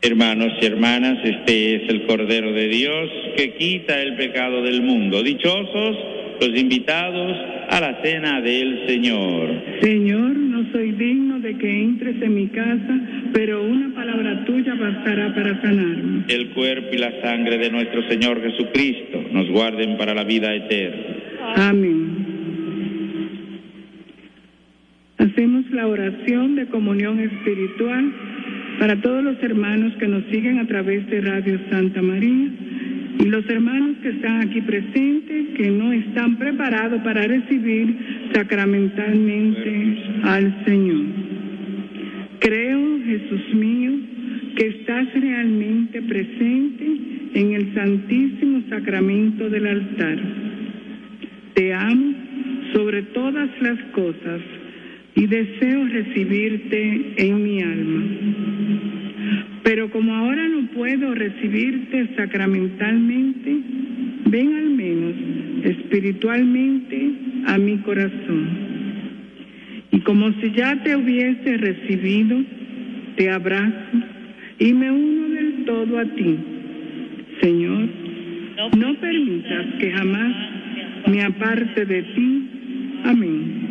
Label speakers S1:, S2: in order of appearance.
S1: Hermanos y hermanas, este es el Cordero de Dios que quita el pecado del mundo. Dichosos los invitados a la cena del Señor.
S2: Señor, no soy digno de que entres en mi casa, pero una palabra tuya bastará para sanarme.
S1: El cuerpo y la sangre de nuestro Señor Jesucristo nos guarden para la vida eterna.
S2: Amén. Hacemos la oración de comunión espiritual para todos los hermanos que nos siguen a través de Radio Santa María y los hermanos que están aquí presentes, que no están preparados para recibir sacramentalmente al Señor. Creo, Jesús mío, que estás realmente presente en el Santísimo Sacramento del altar. Te amo sobre todas las cosas y deseo recibirte en mi alma. Pero como ahora no puedo recibirte sacramentalmente, ven al menos espiritualmente a mi corazón. Y como si ya te hubiese recibido, te abrazo y me uno del todo a ti. Señor, no permitas que jamás me aparte de ti. Amén.